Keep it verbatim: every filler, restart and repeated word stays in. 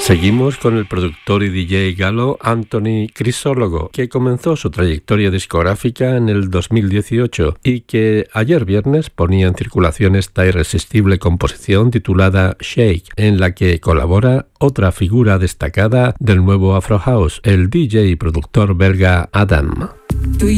Seguimos con el productor y D J galo Anthony Crisólogo, que comenzó su trayectoria discográfica en el dos mil dieciocho y que ayer viernes ponía en circulación esta irresistible composición titulada Shake, en la que colabora otra figura destacada del nuevo Afro House, el D J y productor belga Adam.